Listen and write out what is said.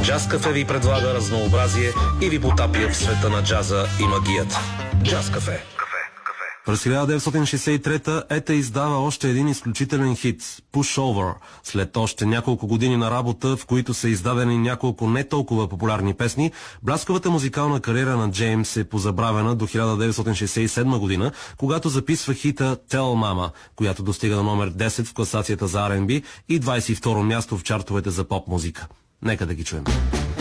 Джаз Кафе ви предлага разнообразие и ви потапя в света на джаза и магията. Джаз Кафе. През 1963-та ЕТА издава още един изключителен хит – Push Over, след още няколко години на работа, в които са издадени няколко не толкова популярни песни. Блясковата музикална кариера на Джеймс е позабравена до 1967 година, когато записва хита Tell Mama, която достига на номер 10 в класацията за R&B и 22-ро място в чартовете за поп музика. Нека да ги чуем.